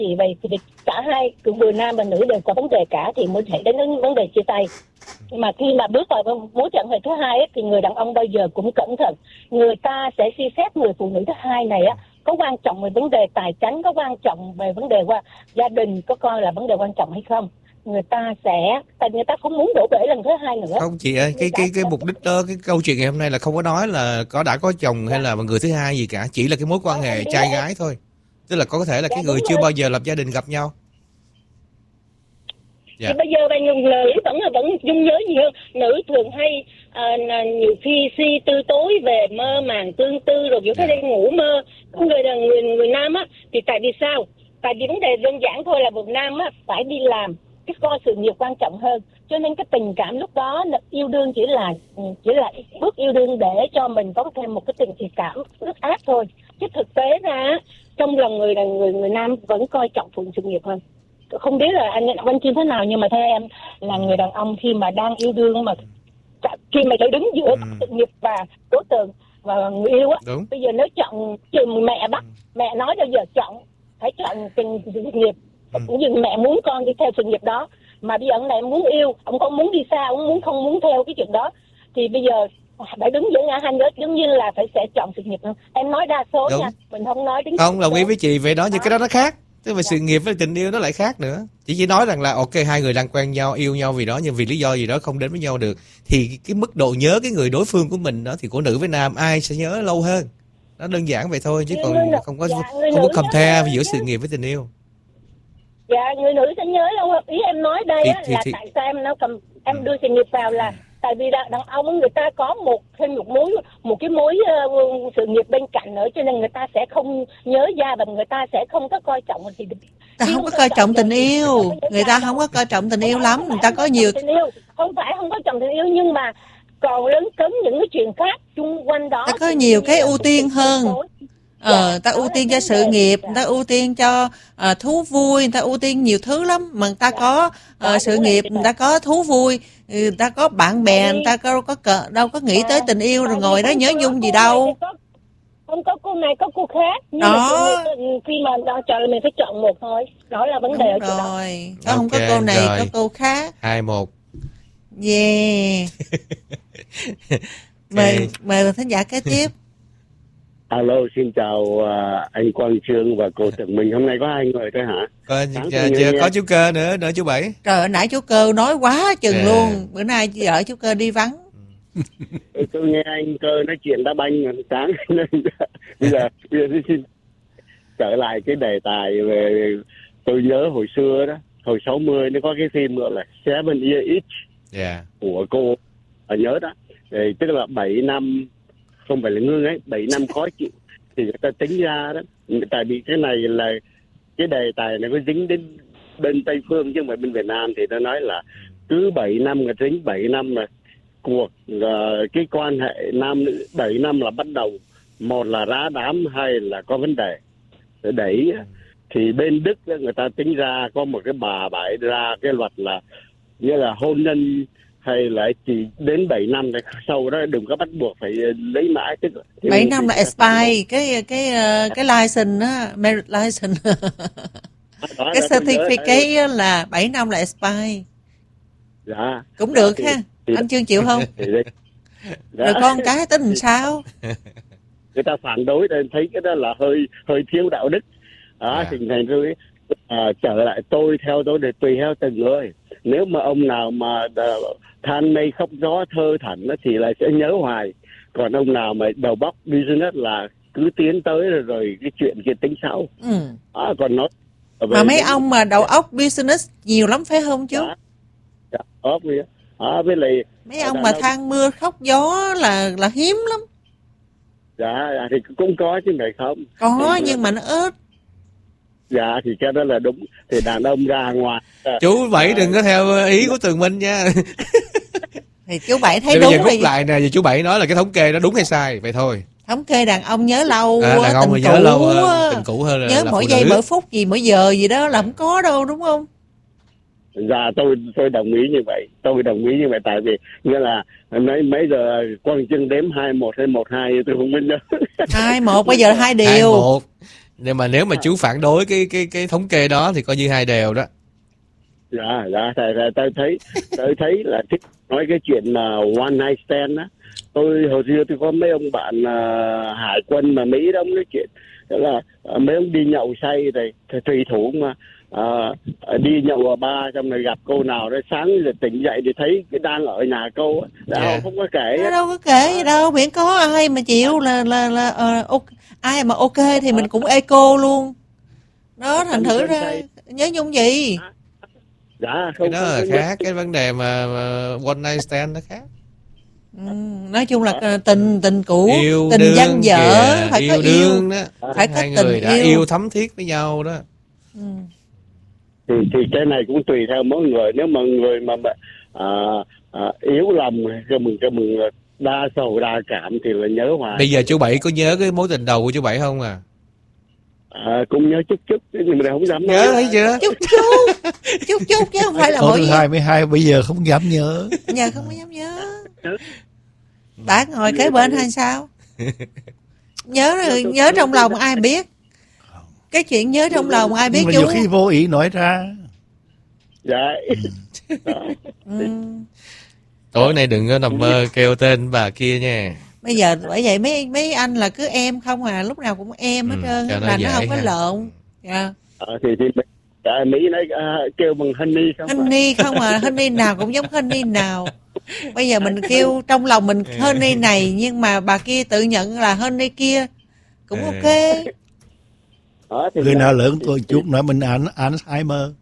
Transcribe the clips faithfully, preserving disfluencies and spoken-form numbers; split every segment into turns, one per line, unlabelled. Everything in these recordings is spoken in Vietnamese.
thì vậy thì cả hai vừa nam và nữ đều có vấn đề cả thì mới thể đến đến vấn đề chia tay. Nhưng mà khi mà bước vào mối quan hệ thứ hai ấy, thì người đàn ông bao giờ cũng cẩn thận, người ta sẽ suy xét người phụ nữ thứ hai này á có quan trọng về vấn đề tài chính, có quan trọng về vấn đề qua gia đình, có coi là vấn đề quan trọng hay không. Người ta sẽ tại người ta không muốn đổ bể lần thứ hai nữa.
Không chị ơi, cái cái cái mục đích đó, cái câu chuyện ngày hôm nay là không có nói là có đã có chồng hay là người thứ hai gì cả, chỉ là cái mối quan hệ trai gái thôi. Tức là có thể là cái người chưa bao giờ lập gia đình gặp nhau.
Dạ. Thì bây giờ bây giờ nữ vẫn là vẫn dung nhớ nhiều hơn. Nữ thường hay à, nhiều khi suy tư tối về mơ màng tương tư rồi kiểu cái đêm ngủ mơ. Người là người người nam á thì tại vì sao? Tại vì vấn đề đơn giản thôi là người nam á phải đi làm, cái coi sự nghiệp quan trọng hơn. Cho nên cái tình cảm lúc đó yêu đương chỉ là chỉ là bước yêu đương để cho mình có thêm một cái tình cảm ướt át thôi. Chứ thực tế ra trong lòng người là người người nam vẫn coi trọng phụng sự nghiệp hơn. Không biết là anh anh chưa thế nào nhưng mà theo em là người đàn ông khi mà đang yêu đương mà khi mà phải đứng giữa ừ. sự nghiệp và đối tượng và người yêu á, bây giờ nếu chọn chừng mẹ bắt ừ. mẹ nói bây giờ chọn phải chọn tình sự nghiệp, ừ. cũng như mẹ muốn con đi theo sự nghiệp đó, mà bây giờ ông này muốn yêu, ông không muốn đi xa, ông muốn không muốn theo cái chuyện đó thì bây giờ phải đứng giữa ngã hai nữa, giống như là phải sẽ chọn sự nghiệp hơn. Em nói đa số đúng. Nha, mình không nói đến
không đồng ý với chị về đó nhưng cái đó nó khác. Tức là sự nghiệp với tình yêu nó lại khác nữa. Chỉ chỉ nói rằng là ok hai người đang quen nhau, yêu nhau vì đó nhưng vì lý do gì đó không đến với nhau được thì cái mức độ nhớ cái người đối phương của mình đó thì của nữ với nam ai sẽ nhớ lâu hơn. Nó đơn giản vậy thôi chứ còn không có dạ, không có compare giữa sự nghiệp với tình yêu.
Dạ người nữ sẽ nhớ lâu hơn. Ý em nói đây thì, á, thì, là thì, tại sao em nó cầm em ừ. đưa sự nghiệp vào là tại vì đàn ông người ta có một thêm một mối một cái mối uh, sự nghiệp bên cạnh nữa cho nên người ta sẽ không nhớ gia và người ta sẽ không có coi trọng thì
ta không có coi trọng tình yêu, người ta không có coi trọng tình yêu lắm, người ta có nhiều
tình yêu, không phải không có trọng tình yêu nhưng mà còn lớn cấn những cái chuyện khác xung quanh đó.
Ta có nhiều cái ưu tiên hơn. Ờ, ta ưu tiên cho sự nghiệp, người ta ưu tiên cho uh, thú vui, người ta ưu tiên nhiều thứ lắm. Mà người ta có uh, sự nghiệp, người ta có thú vui, người ta có bạn bè, người ta có, có cỡ, đâu có nghĩ tới tình yêu rồi ngồi đó nhớ nhung gì đâu.
Không có cô này có cô khác. Nhưng
đó.
Mà khi mà đó chọn mình phải chọn một thôi. Đó là vấn đề ở chỗ đó.
Rồi, có không okay, có cô này, rồi. Có cô khác.
Hai một.
Yeah. Mời okay. mời thính giả kế tiếp.
Alo, xin chào uh, anh Quang Trương và cô Tường Minh. Hôm nay có hai người thôi hả?
Có, giờ, giờ có chú Cơ nữa, nữa chú Bảy.
Trời ơi, nãy chú Cơ nói quá chừng à. Luôn. Bữa nay vợ chú Cơ đi vắng.
Tôi nghe anh Cơ nói chuyện đá banh sáng. Bây giờ, bây giờ xin trở lại cái đề tài về tôi nhớ hồi xưa đó, hồi sáu mươi nó có cái phim gọi là Seven Year Itch
yeah.
của cô ở nhớ đó. Thì, tức là bảy năm không phải là ngưng ấy, bảy năm khó chịu thì người ta tính ra đó, tại vì cái này là cái đề tài này có dính đến bên Tây Phương chứ không phải bên Việt Nam thì ta nói là cứ bảy năm người tính bảy năm là cuộc uh, cái quan hệ nam nữ bảy năm là bắt đầu một là rá đám hai là có vấn đề để đẩy thì bên Đức người ta tính ra có một cái bà bãi ra cái luật là như là hôn nhân hay là chỉ đến bảy năm rồi sau đó đừng có bắt buộc phải lấy mãi tức
bảy năm là expire cái cái cái license á, marriage license. Đó, cái certificate là bảy năm là expire.
Dạ.
Cũng được thì, ha. Thì, anh Trương chịu không? Thì, dạ. Rồi con cái tính làm sao?
Người ta phản đối nên thấy cái đó là hơi hơi thiếu đạo đức. Đó, yeah. Thì thành tôi à, trở lại tôi theo tôi để tùy theo từng người. Nếu mà ông nào mà uh, than mây khóc gió thơ thẩn thì lại sẽ nhớ hoài. Còn ông nào mà đầu bóc business là cứ tiến tới rồi, rồi cái chuyện kia tính sau.
Ừ.
À, còn nói
mà mấy ông mà đầu óc business nhiều lắm phải không chú?
Dạ, dạ, ốc vậy. À, với lại
mấy ông mà than mưa khóc gió là là hiếm lắm.
Dạ, thì cũng có chứ này không.
Có thì, nhưng mà nó ớt.
Dạ thì cái đó là đúng. Thì đàn ông ra ngoài.
Chú Bảy đừng có theo ý của Tường Minh nha.
Thì chú Bảy thấy
thì
đúng.
Bây giờ rút lại nè, giờ chú Bảy nói là cái thống kê đó đúng hay sai vậy thôi.
Thống kê đàn ông nhớ lâu,
à, đàn ông
tình
nhớ
cũ,
lâu hơn, tình cũ hơn là,
nhớ
là
mỗi giây mỗi phút gì mỗi giờ gì đó là không có đâu đúng không?
Dạ tôi tôi đồng ý như vậy, tôi đồng ý như vậy tại vì nghĩa là mấy mấy giờ Quang Trương đếm hai một hay một hai tôi không biết nữa.
Hai một bây giờ hai điều.
Hai một. Nhưng mà nếu mà chú phản đối cái cái cái thống kê đó thì coi như hai đều đó.
Dạ, dạ, thầy, thầy, tôi thấy, tôi thấy là thích nói cái chuyện là one night stand á. Tôi hồi xưa tôi có mấy ông bạn uh, hải quân mà Mỹ đó, ông nói chuyện đó là uh, mấy ông đi nhậu say rồi thủy thủ mà uh, đi nhậu ở bar, xong rồi gặp cô nào đó sáng rồi tỉnh dậy thì thấy cái đang ở nhà cô á, yeah. Không có kể.
Nó đâu có kể gì đâu, miễn có ai mà chịu là là là uh, okay. Ai mà ok thì mình cũng eco luôn. Đó, thành thử ra nhớ nhung gì.
Dạ, không,
cái đó là khác, cái vấn đề mà, mà one night stand nó khác.
Ừ, nói chung là tình tình cũ,
yêu
tình
đương
dân dở,
kìa,
phải
yêu
có
đương
yêu,
đó.
phải có
Hai
tình
người đã
yêu.
yêu thấm thiết với nhau đó.
Ừ.
Thì, thì cái này cũng tùy theo mỗi người. Nếu mà người mà à, à, yếu lòng, cái mình cái mình đa sầu đa cảm thì là nhớ hoài.
Bây giờ chú Bảy có nhớ cái mối tình đầu của chú Bảy không à?
À, cũng nhớ chút chút nhưng mà không dám
nhớ thấy chưa?
Chút chút chút chút chứ không phải là mỗi
thứ hai mươi hai bây giờ không dám nhớ.
Giờ không có dám nhớ. Đã ngồi kế bên hay sao? Nhớ rồi, nhớ trong lòng ai biết. Cái chuyện nhớ trong lòng ai biết
nhưng mà
chú.
nhiều khi vô ý nói ra.
Dạ.
Ừ.
Tối nay đừng có nằm mơ kêu tên bà kia nha.
Bây giờ bởi vậy mấy mấy anh là cứ em không à, lúc nào cũng em hết trơn,
ừ,
là nó không có
ha.
lộn. Dạ.
À, thì thì à, Mỹ nói à, kêu bằng honey không?
Honey không à, honey nào cũng giống honey nào. Bây giờ mình kêu trong lòng mình honey này nhưng mà bà kia tự nhận là honey kia cũng
ừ.
ok.
À,
người nào lớn tôi chút nói mình án Alzheimer.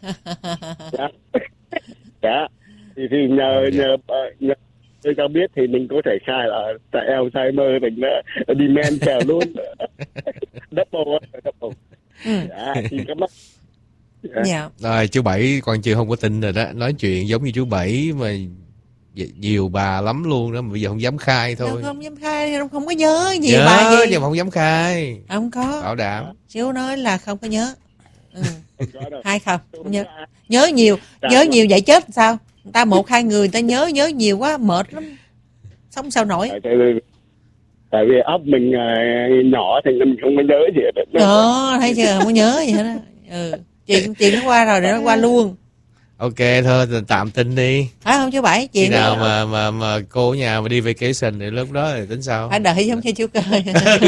Dạ. Dạ. Thì, thì nhờ, nhờ, nhờ tôi cho biết thì mình có thể khai là tại Alzheimer mình đã dementia luôn. Double, double.
Ừ.
Dạ, thì các bác.
Dạ. Yeah.
Rồi chú Bảy còn chưa không có tin rồi đó, nói chuyện giống như chú Bảy mà nhiều bà lắm luôn đó, mà bây giờ không dám khai thôi.
Đâu không dám khai, không, không có nhớ nhiều
nhớ,
bà gì.
nhưng mà không dám khai.
Không có.
Bảo đảm.
Chú nói là không có nhớ. Ừ. Hai không, không nhớ. Nhớ nhiều, nhớ nhiều vậy chết sao? Người ta một hai người người ta nhớ nhớ nhiều quá mệt lắm. Sống sao nổi.
Tại vì, tại vì óc mình uh, nhỏ thì mình không có nhớ gì hết.
Đó, thấy chưa, không có nhớ gì hết đó. Ừ. Chuyện chuyện nó qua rồi để nó qua luôn.
Ok thôi tạm tin đi.
Phải không chú Bảy? Chuyện
khi nào mà mà mà cô ở nhà mà đi vacation thì lúc đó thì tính sao?
Phải đợi giống như chú Cơ.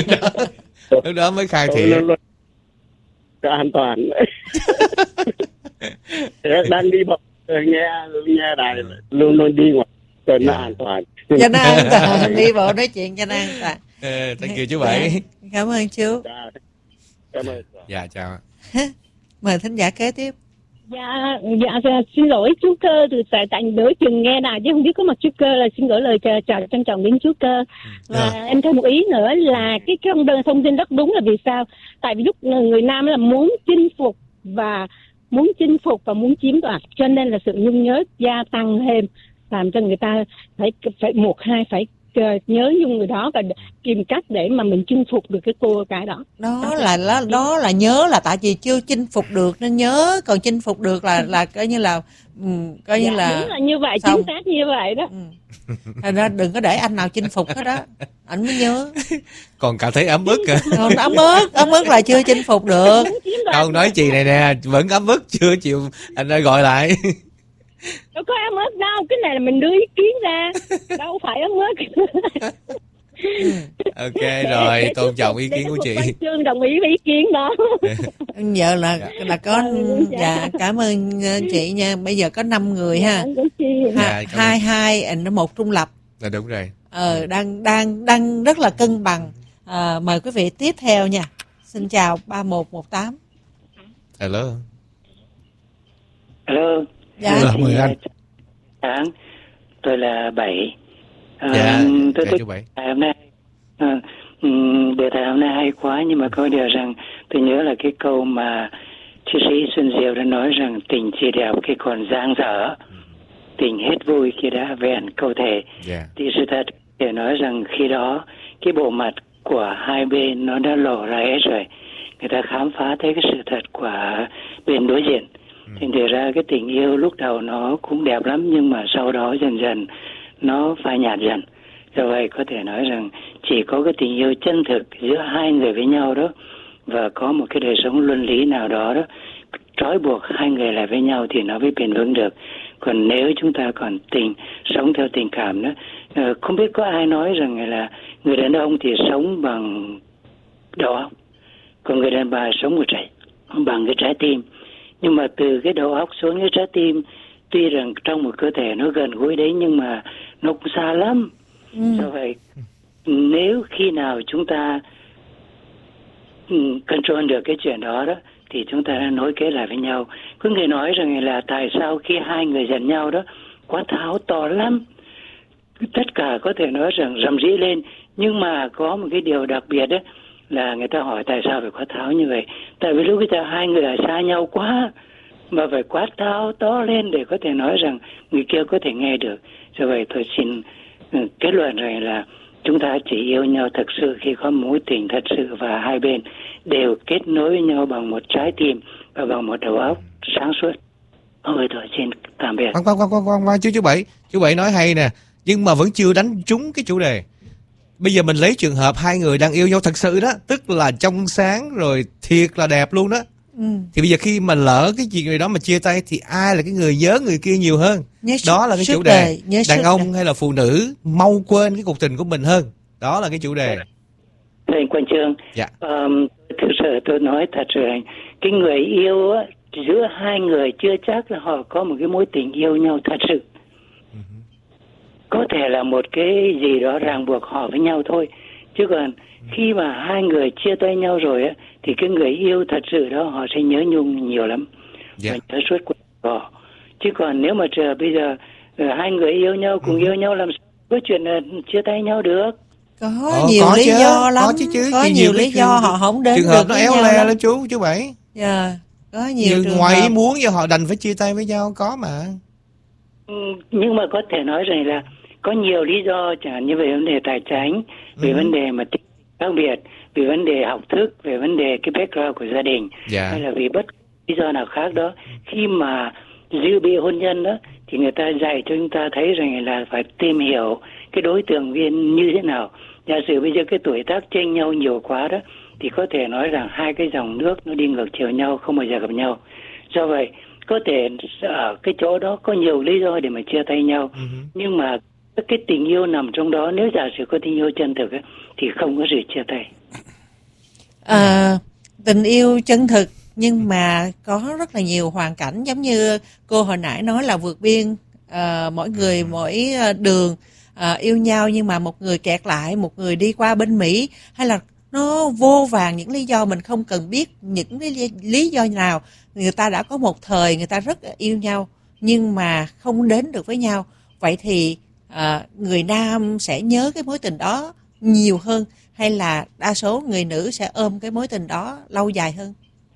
Lúc đó mới khai thiệt.
An toàn. Đang đi bộ nghe nghe đài luôn luôn đi ngoài cho nó an toàn.
Cho nó an toàn, đi bộ nói chuyện cho nó an toàn.
Ừ, thank you chú Bảy.
Cảm ơn chú.
Dạ, cảm ơn.
Dạ chào.
Mời thính giả kế tiếp.
Dạ, dạ, dạ xin lỗi chú Cơ, từ tại tại đối chừng nghe đài chứ không biết có mặt chú Cơ, là xin gửi lời chào, chào trân trọng đến chú Cơ. Và à. em thêm một ý nữa là cái cái thông tin rất đúng là vì sao? Tại vì lúc người nam là muốn chinh phục và muốn chinh phục và muốn chiếm đoạt, cho nên là sự nhung nhớ gia tăng thêm, làm cho người ta phải phải một hai phải nhớ nhung người đó và tìm cách để mà mình chinh phục được cái cô cái đó.
Đó là đó, đó là nhớ là tại vì chưa chinh phục được nên nhớ, còn chinh phục được là là coi như là um, coi
dạ,
như là
đúng là như vậy,
xong.
Chính xác như vậy đó.
Ừ. Thành ra đừng có để anh nào chinh phục hết đó, anh mới nhớ.
Còn cảm thấy ấm ức à?
Còn ấm ức, ấm ức là chưa chinh phục được.
Không nói chị này nè, vẫn ấm ức chưa chịu anh ơi gọi lại.
Đâu có ấm ức đâu, cái này là mình đưa ý kiến ra, đâu phải ấm ức.
Ok rồi, tôn trọng ý kiến của chị.
Trương đồng ý với ý kiến đó.
Giờ là là có dạ cảm ơn chị nha. Bây giờ có năm người ha. Ha, hai hai nó một trung lập.
Là đúng rồi.
Ờ đang đang đang rất là cân bằng. À, mời quý vị tiếp theo nha. Xin chào ba một một tám.
Hello.
Hello.
Dạ.
Dạ, mời anh.
Sáng, tôi là Bảy. À,
Dạ,
tôi
dạ,
tôi
chú Bảy.
hôm nay à, đề tài hôm nay hay quá, nhưng mà có điều rằng tôi nhớ là cái câu mà thi sĩ Xuân Diệu đã nói rằng tình chỉ đẹp khi còn dang dở, tình hết vui khi đã vẹn câu thể.
Yeah.
Thì sự thật để nói rằng khi đó cái bộ mặt của hai bên nó đã lộ ra hết rồi, người ta khám phá thấy cái sự thật của bên đối diện. Thành thử ra cái tình yêu lúc đầu nó cũng đẹp lắm, nhưng mà sau đó dần dần nó phai nhạt dần. Do vậy có thể nói rằng chỉ có cái tình yêu chân thực giữa hai người với nhau đó và có một cái đời sống luân lý nào đó đó trói buộc hai người lại với nhau thì nó mới bền vững được. Còn nếu chúng ta còn tình sống theo tình cảm đó, không biết có ai nói rằng là người đàn ông thì sống bằng đầu óc, còn người đàn bà sống một trái bằng cái trái tim. Nhưng mà từ cái đầu óc xuống cái trái tim, tuy rằng trong một cơ thể nó gần gũi đấy nhưng mà nó cũng xa lắm. Ừ. Do vậy nếu khi nào chúng ta control được cái chuyện đó đó thì chúng ta đã nối kết lại với nhau. Có người nói rằng là tại sao khi hai người giận nhau đó quát tháo to lắm, tất cả có thể nói rằng rầm rĩ lên, nhưng mà có một cái điều đặc biệt đó là người ta hỏi tại sao phải quát tháo như vậy. Tại vì lúc bây giờ hai người ở xa nhau quá mà phải quát tháo to lên để có thể nói rằng người kia có thể nghe được. Do vậy tôi xin kết luận rằng là chúng ta chỉ yêu nhau thật sự khi có mối tình thật sự và hai bên đều kết nối với nhau bằng một trái tim và bằng một đầu óc sáng suốt. Ôi tôi xin tạm biệt.
Khoan khoan khoan khoan khoan khoan chú chú Bảy, chú Bảy nói hay nè, nhưng mà vẫn chưa đánh trúng cái chủ đề. Bây giờ mình lấy trường hợp hai người đang yêu nhau thật sự đó, tức là trong sáng rồi thiệt là đẹp luôn đó. Ừ. Thì bây giờ khi mà lỡ cái chuyện gì đó mà chia tay thì ai là cái người nhớ người kia nhiều hơn? Nhớ đó là cái chủ đề. đề. Đàn ông đề. hay là phụ nữ mau quên cái cuộc tình của mình hơn? Đó là cái chủ đề.
Thầy Quang Trương, dạ. um, thực sự tôi nói thật sự là cái người yêu á, giữa hai người chưa chắc là họ có một cái mối tình yêu nhau thật sự. Uh-huh. Có thể là một cái gì đó ràng buộc họ với nhau thôi. Chứ còn khi mà hai người chia tay nhau rồi á, thì cái người yêu thật sự đó họ sẽ nhớ nhung nhiều lắm. Yeah. Và nhớ suốt cuộc đời. Chứ còn nếu mà chờ bây giờ hai người yêu nhau cùng uh-huh. yêu nhau làm sao có chuyện là chia tay nhau được.
Có ờ, nhiều có lý chứ, do lắm.
Có, chứ chứ.
Có nhiều, nhiều lý do họ không đến
trường
được
hợp nó éo le lắm chú, chú Bảy.
Dạ, yeah. Có nhiều
như
trường
ngoài
hợp.
ý muốn cho họ đành phải chia tay với nhau, có mà.
Ừ, nhưng mà có thể nói rằng là có nhiều lý do, chẳng hạn như về vấn đề tài chính, về ừ. vấn đề mà khác biệt, về vấn đề học thức, về vấn đề cái background của gia đình, yeah. hay là vì bất lý do nào khác đó. Khi mà dự bị hôn nhân đó thì người ta dạy cho chúng ta thấy rằng là phải tìm hiểu cái đối tượng viên như thế nào. Giả sử bây giờ cái tuổi tác chênh nhau nhiều quá đó thì có thể nói rằng hai cái dòng nước nó đi ngược chiều nhau, không bao giờ gặp nhau. Do vậy có thể ở cái chỗ đó có nhiều lý do để mà chia tay nhau. Uh-huh. Nhưng mà cái tình yêu nằm trong đó, nếu giả sử có tình yêu chân thực ấy, thì không có sự chia tay.
À, tình yêu chân thực nhưng mà có rất là nhiều hoàn cảnh, giống như cô hồi nãy nói là vượt biên, à, mỗi người mỗi đường à, yêu nhau, nhưng mà một người kẹt lại, một người đi qua bên Mỹ, hay là nó vô vàn những lý do mình không cần biết những lý, lý do nào. Người ta đã có một thời người ta rất yêu nhau nhưng mà không đến được với nhau. Vậy thì à, người nam sẽ nhớ cái mối tình đó nhiều hơn, hay là đa số người nữ sẽ ôm cái mối tình đó lâu dài hơn?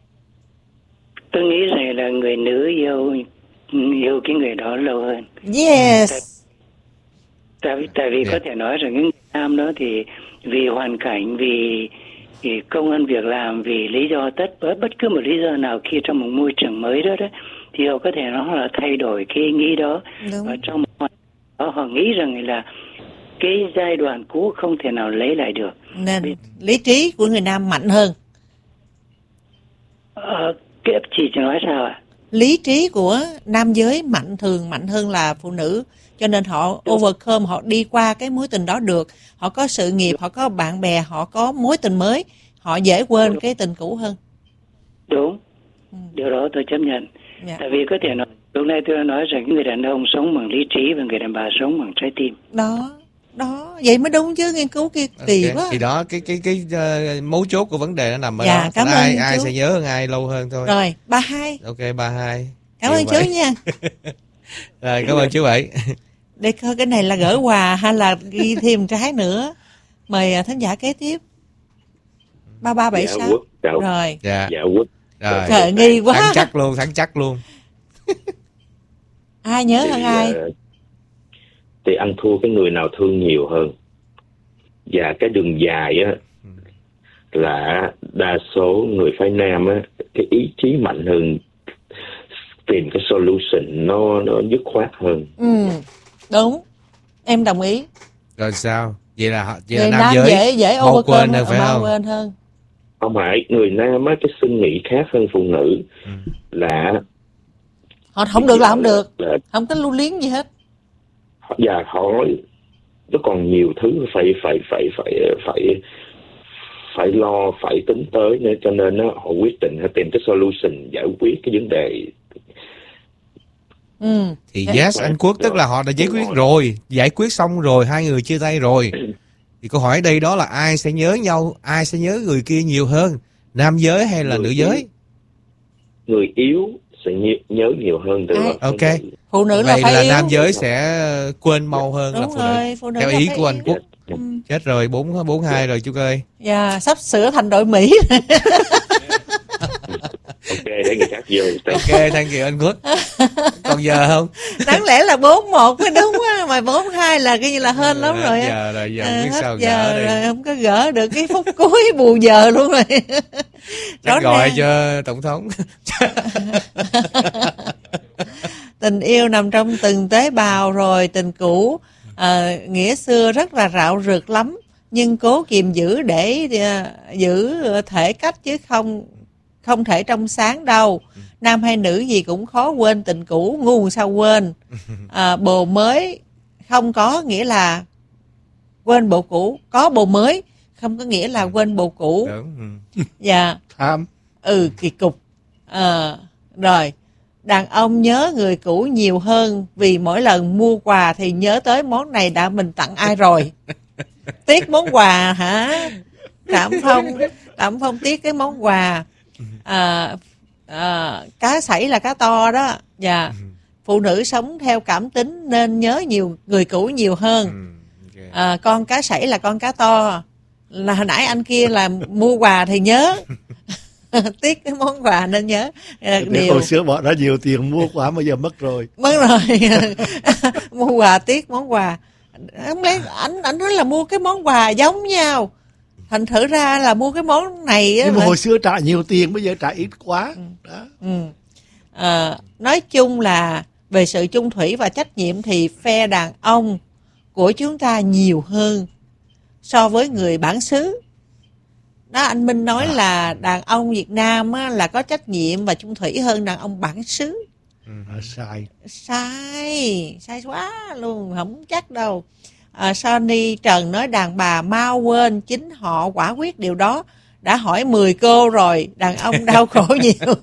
Tôi nghĩ rằng là người nữ yêu yêu cái người đó lâu hơn.
Yes.
Tại, tại, tại vì yeah. có thể nói rằng những người nam đó thì vì hoàn cảnh, vì, vì công ăn việc làm, vì lý do tất bất bất cứ một lý do nào, khi trong một môi trường mới đó đó thì họ có thể nó là thay đổi cái ý nghĩ đó. Đúng. Và trong một đó họ nghĩ rằng là cái giai đoạn cũ không thể nào lấy lại được.
Nên vì, lý trí của người nam mạnh hơn.
Ờ, cái chị chỉ nói sao ạ?
Lý trí của nam giới mạnh, thường mạnh hơn là phụ nữ, cho nên họ Đúng. overcome, họ đi qua cái mối tình đó được. Họ có sự nghiệp, Đúng. họ có bạn bè, họ có mối tình mới, họ dễ quên Đúng. cái tình cũ hơn.
Đúng, ừ. điều đó tôi chấp nhận. Yeah. Tại vì có thể nói, lúc này tôi đã nói rằng người đàn ông sống bằng lý trí và người đàn bà sống bằng trái tim.
Đó, đó, vậy mới đúng chứ, nghiên cứu kia kỳ okay. quá.
Thì đó, cái cái cái uh, mấu chốt của vấn đề nó nằm ở
dạ,
đó.
Cảm ơn
ai
chú.
ai sẽ nhớ hơn ai lâu hơn thôi.
Rồi, ba hai.
Ok, ba hai.
Cảm ơn chú nha.
Rồi, cảm ơn chú Bảy.
Để coi cái này là gỡ quà hay là ghi thêm trái nữa. Mời thính giả kế tiếp. ba ba bảy sáu.
Dạ,
rồi.
Dạ, dạ Quốc.
Rồi.
Trời, nghi quá.
Thắng chắc luôn, thắng chắc luôn.
Ai nhớ
thì,
hơn ai?
Uh, thì ăn thua cái người nào thương nhiều hơn. Và cái đường dài á là đa số người phái nam á, cái ý chí mạnh hơn, tìm cái solution nó nó dứt khoát hơn.
Ừ, đúng, em đồng ý.
Rồi sao? Vậy là vậy
Người
là nam,
nam
giới
dễ dễ
mau quên hơn phải
mau
không?
quên hơn.
Không phải, người nam á, cái suy nghĩ khác hơn phụ nữ. ừ. Là
họ không được là không được,
là,
không có lưu luyến gì hết.
Và họ nó còn nhiều thứ phải phải phải phải phải phải lo, phải tính tới nên cho nên nó họ quyết định họ tìm cái solution giải quyết cái vấn đề.
Ừ.
Thì yes, anh Quốc, tức là họ đã giải quyết rồi, giải quyết xong rồi, hai người chia tay rồi. Thì câu hỏi đây đó là ai sẽ nhớ nhau, ai sẽ nhớ người kia nhiều hơn, nam giới hay là
người
nữ
yếu,
giới?
Người yếu sẽ nhớ nhiều hơn từ
à,
ok.
Phụ nữ
vậy
là phải
là
yếu.
nam giới sẽ quên mau hơn.
Đúng
là phụ
rồi,
nữ.
phụ nữ
Theo
là
ý
phải
của anh
yếu.
Quốc.
Ừ.
Chết rồi, bốn bốn hai rồi Trúc ơi.
Dạ, yeah, sắp sửa thành đội Mỹ.
Ok, để người khác vô.
Ok, thank you anh Quốc. Còn giờ không?
Đáng lẽ là bốn một mới đúng á, mà bốn hai là cái như là hên lắm rồi á.
Giờ rồi, giờ
à,
không biết
hết
sao
giờ
gỡ
rồi,
đây.
không có gỡ được cái phút cuối bù giờ luôn rồi.
Chắc gọi
ràng.
cho tổng thống.
Tình yêu nằm trong từng tế bào rồi, tình cũ à, nghĩa xưa rất là rạo rực lắm, nhưng cố kìm giữ để uh, giữ thể cách chứ không không thể trong sáng đâu. Nam hay nữ gì cũng khó quên tình cũ, ngu sao quên. À, bồ mới không có nghĩa là quên bộ cũ, có bồ mới không có nghĩa là quên bồ cũ.
Đúng.
Dạ.
Tham.
Ừ, kỳ cục. À, rồi, đàn ông nhớ người cũ nhiều hơn vì mỗi lần mua quà thì nhớ tới món này đã mình tặng ai rồi. Tiếc món quà hả? Trạm Phong, Trạm Phong tiếc cái món quà. À, à, cá sảy là cá to đó. Dạ. Phụ nữ sống theo cảm tính nên nhớ nhiều người cũ nhiều hơn. À, con cá sảy là con cá to. Là hồi nãy anh kia là mua quà thì nhớ. Tiếc cái món quà nên nhớ.
Điều... Hồi xưa bỏ ra nhiều tiền mua quà mà giờ mất rồi.
Mất rồi. Mua quà tiếc món quà. Không lẽ anh anh nói là mua cái món quà giống nhau, thành thử ra là mua cái món này.
Nhưng mà,
mà
hồi xưa trả nhiều tiền, bây giờ trả ít quá.
Ừ. Đó. Ừ. À, nói chung là về sự chung thủy và trách nhiệm thì phe đàn ông của chúng ta nhiều hơn so với người bản xứ. Đó, anh Minh nói à. là đàn ông Việt Nam á, là có trách nhiệm và chung thủy hơn đàn ông bản xứ.
Ừ, sai.
Sai, sai quá luôn, không chắc đâu. À, Sony Trần nói đàn bà mau quên, chính họ quả quyết điều đó. Đã hỏi mười cô rồi, đàn ông đau khổ nhiều.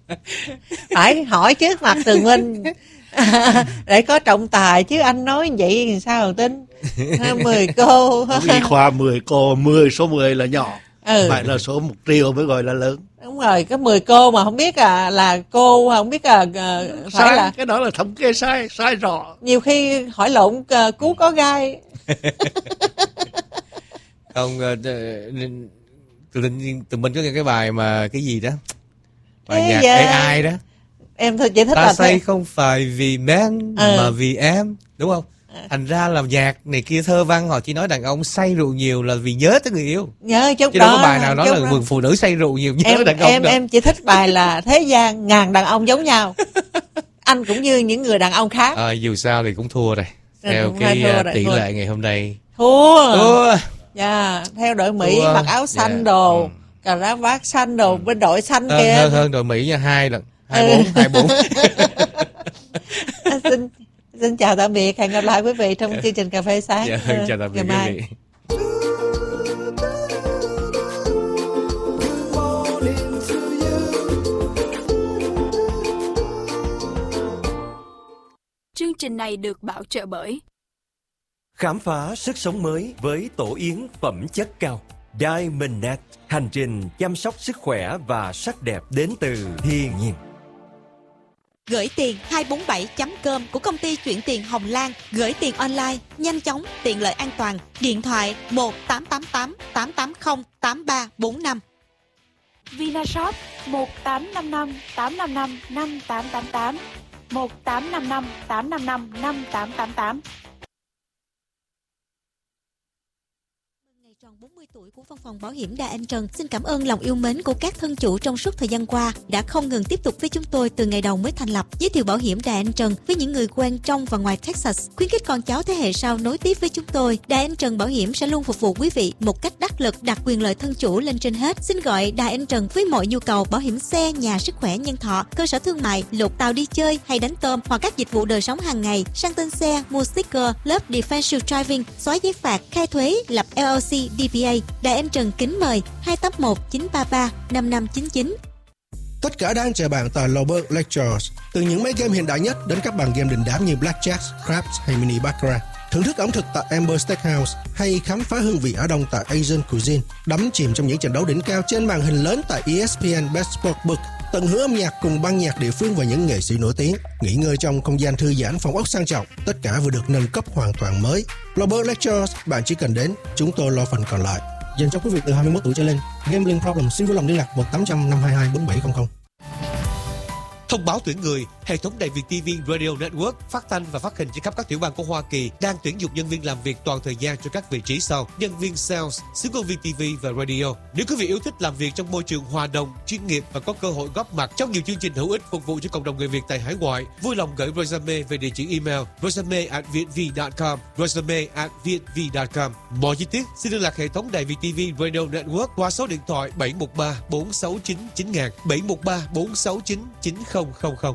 Phải hỏi trước mặt Tường Minh để có trọng tài, chứ anh nói vậy thì sao tin. mười cô.
Y khoa mười cô, mười số mười là nhỏ.
Ừ.
Phải là số một triệu mới gọi là lớn.
Đúng rồi, cái mười cô mà không biết à, là cô không biết à, phải
sai,
là
cái đó là thống kê sai, sai rõ.
Nhiều khi hỏi lộn à, cú có gai.
Không, từ từ mình có nghe cái bài mà cái gì đó, bài nhạc
dạ.
a i đó.
Em thôi chỉ thích
ta
là
say không phải vì men ừ. mà vì em, đúng không? Thành ra là nhạc này kia thơ văn họ chỉ nói đàn ông say rượu nhiều là vì nhớ tới người yêu.
Nhớ chút
chứ
đó.
Chứ đâu có bài nào nói là
đó.
Phụ nữ say rượu nhiều nhớ
em,
đàn ông
em,
đâu.
Em chỉ thích bài là thế gian ngàn đàn ông giống nhau. Anh cũng như những người đàn ông khác.
À, dù sao thì cũng thua rồi. Theo cái
rồi,
tỷ
thua.
lệ ngày hôm nay.
Thua.
Thua.
Yeah, theo đội Mỹ
thua.
mặc áo xanh yeah. đồ, ừ. cà rá vác xanh đồ, ừ. bên đội xanh
hơn,
kia.
Hơn, hơn đội Mỹ nha, hai lần. Hai bốn, hai bốn.
Xin Xin chào tạm biệt, hẹn gặp lại quý vị trong chương trình Cà phê sáng.
Dạ, chào tạm biệt quý vị.
Chương trình này được bảo trợ bởi
khám phá sức sống mới với tổ yến phẩm chất cao Diamond Net, hành trình chăm sóc sức khỏe và sắc đẹp đến từ thiên nhiên.
Gửi tiền hai bốn bảy chấm com của công ty chuyển tiền Hồng Lan. Gửi tiền online, nhanh chóng, tiện lợi an toàn. Điện thoại một tám tám tám tám tám không tám ba bốn năm.
Vinashop một tám năm năm tám năm năm năm tám tám tám, một tám năm năm tám năm năm năm tám tám tám.
tròn bốn mươi tuổi của văn phòng bảo hiểm Đài Anh Trần xin cảm ơn lòng yêu mến của các thân chủ trong suốt thời gian qua đã không ngừng tiếp tục với chúng tôi từ ngày đầu mới thành lập, giới thiệu bảo hiểm Đài Anh Trần với những người quen trong và ngoài Texas, khuyến khích con cháu thế hệ sau nối tiếp với chúng tôi. Đài Anh Trần Bảo hiểm sẽ luôn phục vụ quý vị một cách đắc lực, đặt quyền lợi thân chủ lên trên hết. Xin gọi Đài Anh Trần với mọi nhu cầu bảo hiểm xe, nhà, sức khỏe, nhân thọ, cơ sở thương mại, lột tàu đi chơi hay đánh tôm hoặc các dịch vụ đời sống hàng ngày, sang tên xe, mua sticker, lớp defensive driving, xóa giấy phạt, khai thuế, lập L L C, D B A. Đài Anh Trần kính mời hai tám một chín ba ba năm năm chín chín.
Tất cả đang chờ bạn tại Lowberg Lectures. Từ những máy game hiện đại nhất đến các bàn game đình đám như Blackjack, Craps hay Mini Baccarat. Thưởng thức ẩm thực tại Amber Steakhouse hay khám phá hương vị Á Đông tại Asian Cuisine. Đắm chìm trong những trận đấu đỉnh cao trên màn hình lớn tại E S P N Best Sports Book. Tận hưởng âm nhạc cùng ban nhạc địa phương và những nghệ sĩ nổi tiếng. Nghỉ ngơi trong không gian thư giãn, phòng ốc sang trọng. Tất cả vừa được nâng cấp hoàn toàn mới. Lowberg Lectures, bạn chỉ cần đến, chúng tôi lo phần còn lại. Dành cho quý vị từ hai mươi mốt tuổi trở lên. Gambling problem xin vui lòng liên lạc một tám trăm năm hai hai bốn bảy không không.
Thông báo tuyển người, hệ thống đài Việt ti vi Radio Network phát thanh và phát hình trên khắp các tiểu bang của Hoa Kỳ đang tuyển dụng nhân viên làm việc toàn thời gian cho các vị trí sau: nhân viên sales, xướng ngôn viên ti vi và radio. Nếu quý vị yêu thích làm việc trong môi trường hòa đồng, chuyên nghiệp và có cơ hội góp mặt trong nhiều chương trình hữu ích phục vụ cho cộng đồng người Việt tại hải ngoại, vui lòng gửi resume về địa chỉ email resume at vietv chấm com, resume at vietv chấm com. Mọi chi tiết xin liên lạc hệ thống đài Việt ti vi Radio Network qua số điện thoại bảy một ba bốn sáu chín chín nghìn, bảy một ba bốn sáu chín chín không không không.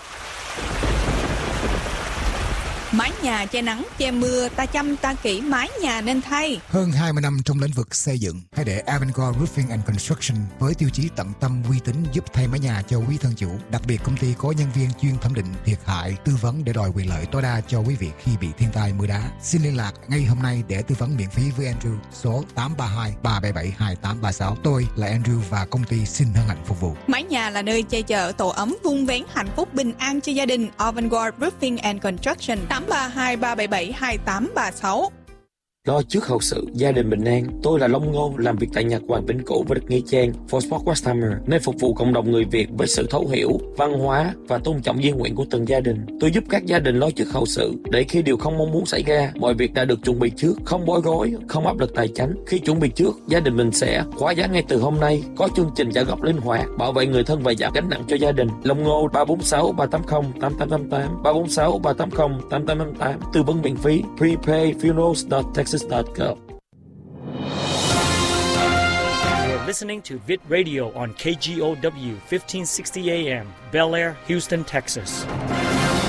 Mái nhà che nắng che mưa, ta chăm ta kỹ mái nhà nên thay.
Hơn hai mươi năm trong lĩnh vực xây dựng, hãy để Avangard Roofing and Construction với tiêu chí tận tâm uy tín giúp thay mái nhà cho quý thân chủ. Đặc biệt công ty có nhân viên chuyên thẩm định thiệt hại, tư vấn để đòi quyền lợi tối đa cho quý vị khi bị thiên tai mưa đá. Xin liên lạc ngay hôm nay để tư vấn miễn phí với Andrew số tám ba hai ba bảy bảy hai tám ba sáu. Tôi là Andrew và công ty xin hân hạnh phục vụ.
Mái nhà là nơi che chở tổ ấm vun vén hạnh phúc bình an cho gia đình. Avangard Roofing and Construction tám ba hai ba bảy bảy hai tám ba sáu.
Lo trước hậu sự, gia đình bình an. Tôi là Long Ngô, làm việc tại Nhật Hoàng Vĩnh Cửu và được Nghĩa Trang, Forsport Westheimer, nơi phục vụ cộng đồng người Việt với sự thấu hiểu, văn hóa và tôn trọng di nguyện của từng gia đình. Tôi giúp các gia đình lo trước hậu sự, để khi điều không mong muốn xảy ra, mọi việc đã được chuẩn bị trước, không bối rối, không áp lực tài chính. Khi chuẩn bị trước, gia đình mình sẽ khóa giá ngay từ hôm nay, có chương trình trả góp linh hoạt, bảo vệ người thân và giảm gánh nặng cho gia đình. Long Ngô ba bốn sáu ba tám không tám tám tám tám, ba bốn sáu ba tám không tám tám tám tám, tư vấn miễn phí. Prepay funerals dot texas dot gov.
You're listening to Vit Radio on K G O W fifteen sixty A M, Bel Air, Houston, Texas.